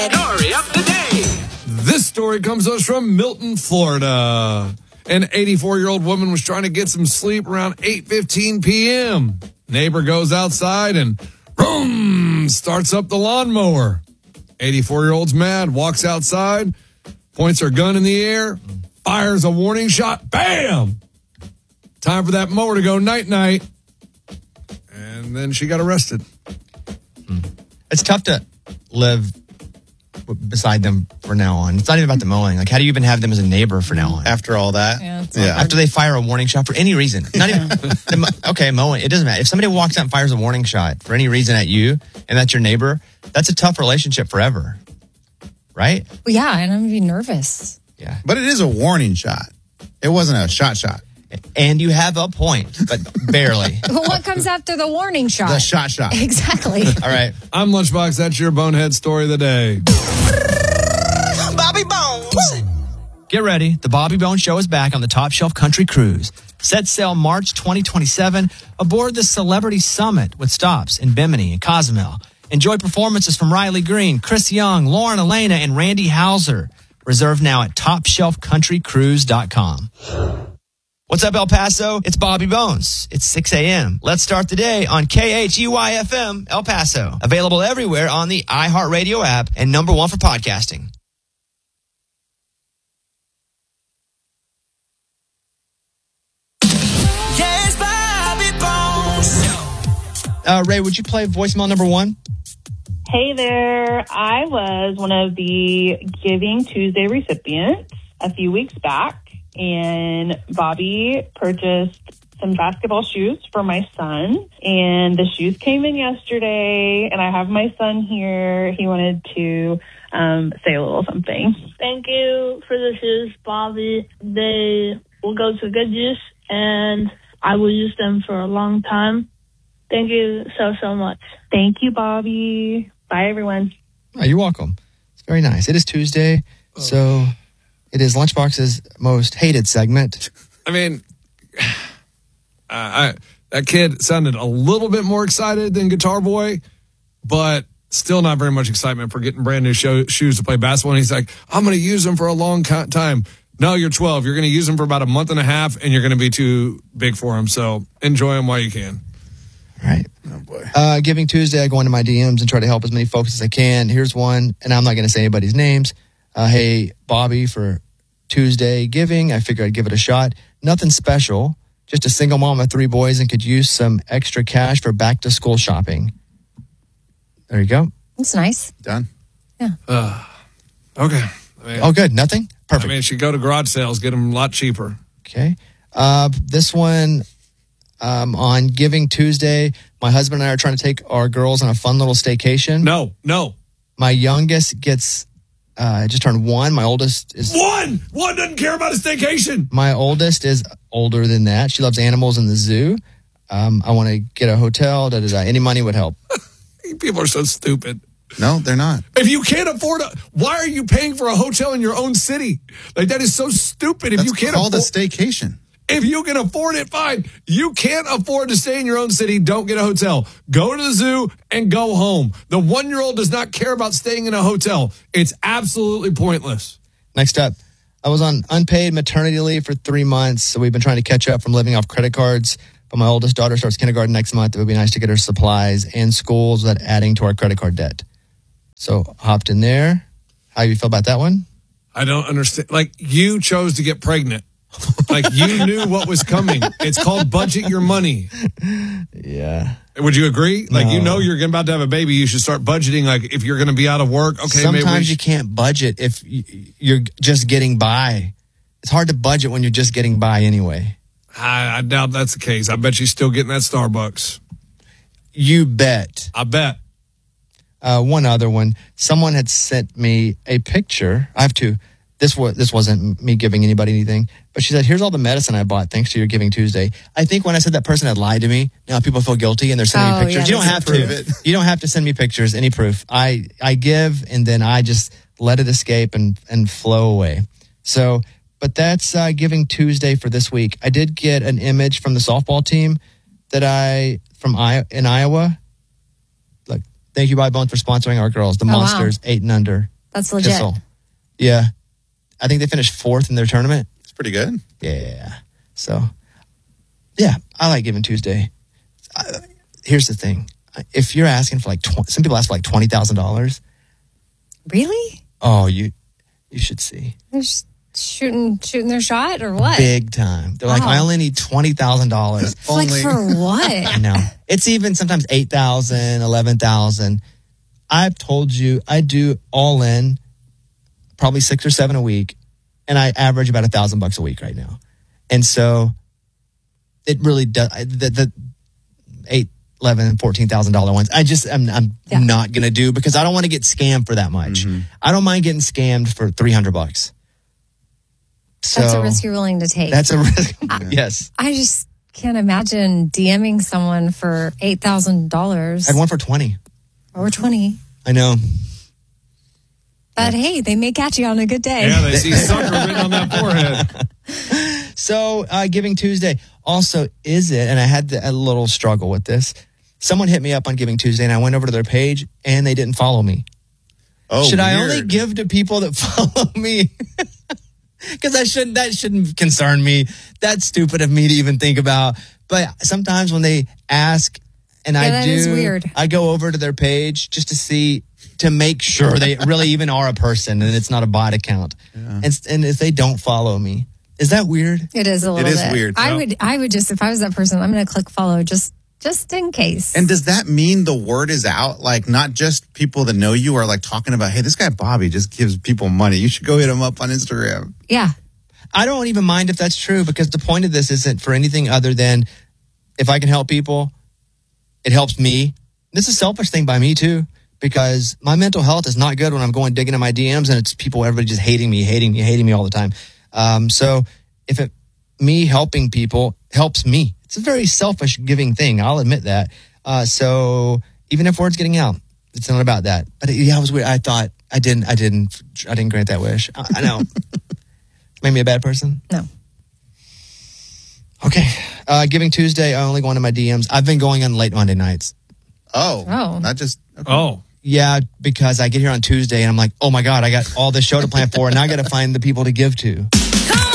Story of the day. This story comes to us from Milton, Florida. An 84-year-old woman was trying to get some sleep around 8:15 p.m. Neighbor goes outside and boom, starts up the lawnmower. 84-year-old's mad, walks outside, points her gun in the air, fires a warning shot. Bam! Time for that mower to go night-night. And then she got arrested. It's tough to live beside them from now on. It's not even about the mowing. Like, how do you even have them as a neighbor from now on? After all that? Yeah. After they fire a warning shot for any reason. Not even, okay, mowing. It doesn't matter. If somebody walks out and fires a warning shot for any reason at you, and that's your neighbor, that's a tough relationship forever. Right? Well, yeah, and I'm going to be nervous. Yeah. But it is a warning shot. It wasn't a shot. And you have a point, but barely. Well, what comes after the warning shot? The shot. Exactly. All right. I'm Lunchbox. That's your bonehead story of the day. Bobby Bones. Get ready. The Bobby Bones Show is back on the Top Shelf Country Cruise. Set sail March 2027 aboard the Celebrity Summit with stops in Bimini and Cozumel. Enjoy performances from Riley Green, Chris Young, Lauren Elena, and Randy Hauser. Reserve now at TopShelfCountryCruise.com. What's up, El Paso? It's Bobby Bones. It's 6 a.m. Let's start the day on KHEY-FM, El Paso. Available everywhere on the iHeartRadio app and #1 for podcasting. Yes, Bobby Bones. Ray, would you play voicemail #1? Hey there. I was one of the Giving Tuesday recipients a few weeks back, and Bobby purchased some basketball shoes for my son, and the shoes came in yesterday, and I have my son here. He wanted to say a little something. Thank you for the shoes, Bobby. They will go to good use, and I will use them for a long time. Thank you so much. Thank you, Bobby. Bye, everyone. Oh, you're welcome. It's very nice. It is Tuesday, so it is Lunchbox's most hated segment. I mean, that kid sounded a little bit more excited than Guitar Boy, but still not very much excitement for getting brand new shoes to play basketball. And he's like, I'm going to use them for a long time. No, you're 12. You're going to use them for about a month and a half, and you're going to be too big for them. So enjoy them while you can. All right. Oh, boy. Giving Tuesday, I go into my DMs and try to help as many folks as I can. Here's one, and I'm not going to say anybody's names. Hey, Bobby, for Tuesday giving, I figured I'd give it a shot. Nothing special. Just a single mom of 3 boys and could use some extra cash for back-to-school shopping. There you go. That's nice. Done. Okay. I mean, Oh, good. Nothing? Perfect. I mean, she go to garage sales, get them a lot cheaper. Okay. This one on Giving Tuesday, my husband and I are trying to take our girls on a fun little staycation. No. My youngest gets just turned 1. My oldest is One doesn't care about a staycation. My oldest is older than that. She loves animals in the zoo. I want to get a hotel. Any money would help. People are so stupid. No, they're not. If you can't afford why are you paying for a hotel in your own city? Like, that is so stupid. If That's you can't called a afford staycation. If you can afford it, fine. You can't afford to stay in your own city, don't get a hotel. Go to the zoo and go home. The 1-year-old does not care about staying in a hotel. It's absolutely pointless. Next up, I was on unpaid maternity leave for 3 months, so we've been trying to catch up from living off credit cards. But my oldest daughter starts kindergarten next month. It would be nice to get her supplies and schools without adding to our credit card debt. So hopped in there. How you feel about that one? I don't understand. Like, you chose to get pregnant. Like, you knew what was coming. It's called budget your money. Yeah. Would you agree? Like, No. you know you're about to have a baby. You should start budgeting. Like, if you're going to be out of work, okay, maybe Sometimes you can't budget if you're just getting by. It's hard to budget when you're just getting by anyway. I doubt that's the case. I bet she's still getting that Starbucks. You bet. I bet. One other one. Someone had sent me a picture. I have to. This wasn't me giving anybody anything, but she said, "Here's all the medicine I bought thanks to your Giving Tuesday." I think when I said that person had lied to me, now people feel guilty and they're sending me pictures. Yeah, You don't have to. You don't have to send me pictures, any proof. I give and then I just let it escape and flow away. So, but that's Giving Tuesday for this week. I did get an image from the softball team in Iowa. Look, thank you, Bobby Bones, for sponsoring our girls, the Monsters, 8 and under. That's legit. Kissel. Yeah. I think they finished 4th in their tournament. It's pretty good. Yeah. So, yeah, I like Giving Tuesday. Here's the thing. If you're asking for like, some people ask for like $20,000. Really? Oh, you should see. They're just shooting their shot or what? Big time. They're like, Wow. I only need $20,000. Like for what? I know. It's even sometimes 8,000, 11,000. I've told you I do all in probably 6 or 7 a week, and I average about $1,000 a week right now. And so it really does. The $8,000, $11,000, $14,000 ones, I'm not going to do because I don't want to get scammed for that much. I don't mind getting scammed for $300. So That's a risk you're willing to take. That's a risk. Yes. I just can't imagine DMing someone for $8,000 I had one for 20. or 20. I know. But hey, they may catch you on a good day. Yeah, they see sucker written on that forehead. So, Giving Tuesday. Also, is it, and I had a little struggle with this. Someone hit me up on Giving Tuesday, and I went over to their page, and they didn't follow me. Oh, Should I weird. only give to people that follow me? Because that shouldn't concern me. That's stupid of me to even think about. But sometimes when they ask, and that is weird. I go over to their page just to make sure they really even are a person and it's not a bot account. Yeah. And if they don't follow me, is that weird? It is a little bit. It is weird. I would just, if I was that person, I'm going to click follow just in case. And does that mean the word is out? Like, not just people that know you are like talking about, hey, this guy Bobby just gives people money. You should go hit him up on Instagram. Yeah. I don't even mind if that's true because the point of this isn't for anything other than if I can help people, it helps me. This is a selfish thing by me too, because my mental health is not good when I'm going digging in my DMs and it's everybody just hating me all the time. So if me helping people helps me, it's a very selfish giving thing. I'll admit that. So even if word's getting out, it's not about that. But it was weird. I thought I didn't grant that wish. I know. Made me a bad person? No. Okay. Giving Tuesday, I only go into my DMs. I've been going on late Monday nights. Oh. Not just. Okay. Oh. Yeah, because I get here on Tuesday and I'm like, oh my God, I got all this show to plan for and now I got to find the people to give to.